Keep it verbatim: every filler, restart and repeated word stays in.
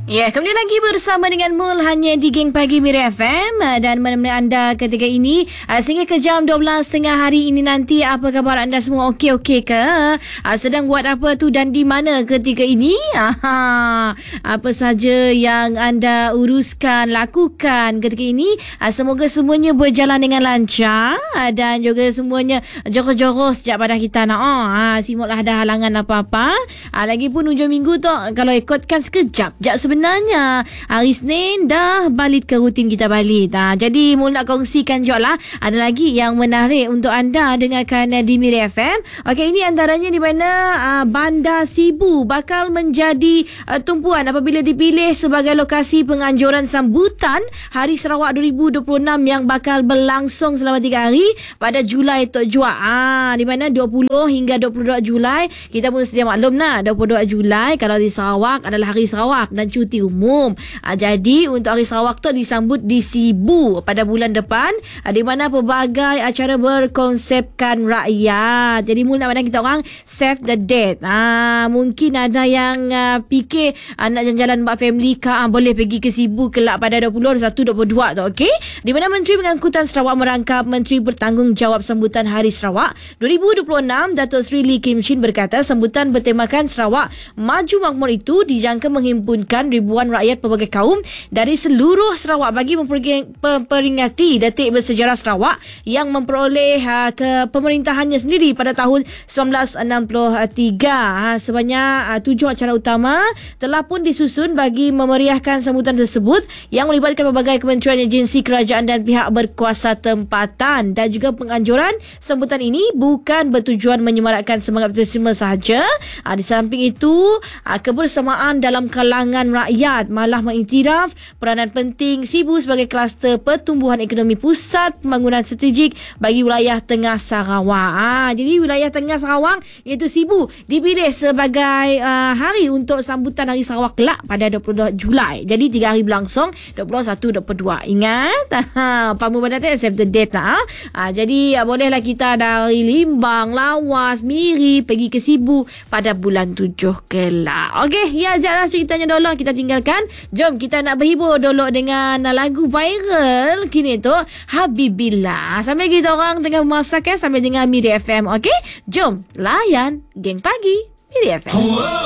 Ya, kemudian lagi bersama dengan Mul hanya di Geng Pagi Miri F M dan menemani anda ketika ini sehingga ke jam dua belas tiga puluh hari ini nanti. Apa khabar anda semua? Okey-okey ke? Sedang buat apa tu dan di mana ketika ini? Aha, apa saja yang anda uruskan, lakukan ketika ini? Semoga semuanya berjalan dengan lancar dan juga semuanya joros-joros sejak pada kita nak. Oh, ha, simuklah ada halangan apa-apa. Lagipun hujung minggu tu kalau ikutkan sekejap. Sekejap sebenarnya. Sebenarnya hari Isnin dah balik ke rutin kita balik. Ha, jadi mula nak kongsikan juga lah. Ada lagi yang menarik untuk anda dengarkan di Miri F M. Okey, ini antaranya di mana uh, Bandar Sibu bakal menjadi uh, tumpuan apabila dipilih sebagai lokasi penganjuran sambutan Hari Sarawak dua ribu dua puluh enam yang bakal berlangsung selama tiga hari pada Julai Tok Jua. Ah, di mana dua puluh hingga dua puluh dua Julai. Kita pun sedia maklum nah, dua puluh dua Julai kalau di Sarawak adalah Hari Sarawak dan cuti umum. Ha, jadi untuk Hari Sarawak tu disambut di Sibu pada bulan depan, ha, di mana pelbagai acara berkonsepkan rakyat. Jadi mula nak kita orang save the date. Ha, mungkin ada yang uh, fikir uh, nak jalan-jalan buat family car, uh, boleh pergi ke Sibu kelak pada dua puluh, dua puluh satu, dua puluh dua tu, okey? Di mana Menteri Pengangkutan Sarawak merangkap Menteri Bertanggungjawab Sambutan Hari Sarawak dua ribu dua puluh enam, Datuk Seri Lee Kim Chin berkata sambutan bertemakan Sarawak Maju Makmur itu dijangka menghimpunkan ribuan rakyat pelbagai kaum dari seluruh Sarawak bagi memperingati detik bersejarah Sarawak yang memperoleh ha, ke pemerintahannya sendiri pada tahun sembilan belas enam puluh tiga. Ha, sebanyak ha, tujuh acara utama telah pun disusun bagi memeriahkan sambutan tersebut yang melibatkan pelbagai kementerian, agensi kerajaan dan pihak berkuasa tempatan. Dan juga penganjuran sambutan ini bukan bertujuan menyemarakkan semangat berterussema sahaja. Ha, di samping itu ha, kebersamaan dalam kalangan rakyat malah mengiktiraf peranan penting Sibu sebagai kluster pertumbuhan ekonomi pusat pembangunan strategik bagi wilayah Tengah Sarawak. Ha, jadi wilayah Tengah Sarawak iaitu Sibu dipilih sebagai uh, hari untuk sambutan Hari Sarawak kelak pada dua puluh dua Julai. Jadi tiga hari berlangsung dua puluh satu, dua puluh dua. Ingat? Ha, Pamu Bandar save the date lah. Ha, jadi uh, bolehlah kita dari Limbang, Lawas, Miri pergi ke Sibu pada bulan tujuh kelak. Okey, ya janganlah ceritanya dulu kita tinggalkan. Jom kita nak berhibur dulu dengan lagu viral kini tu Habibillah. Sambil kita orang tengah memasak ya, sambil dengar Miri F M. Okey, jom layan Geng Pagi Miri F M.